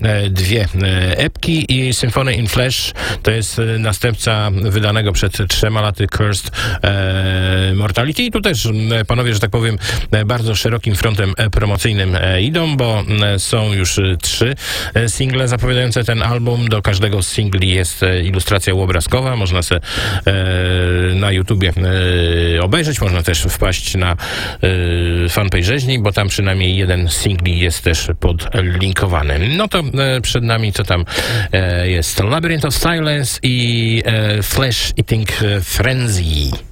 dwie epki i Symphony in Flesh to jest następca wydanego przed 3 laty Cursed Mortality. I tu też panowie, że tak powiem, bardzo szerokim frontem promocyjnym idą, bo są już 3 single zapowiadające ten album. Do każdego z singli jest ilustracja obrazkowa. Można sobie na YouTubie obejrzeć, można też wpaść na fanpage rzeźni, bo tam przynajmniej jeden z singli jest też podlinkowany. No to przed nami co tam jest? Labyrinth of Silence i Flesh Eating Frenzy.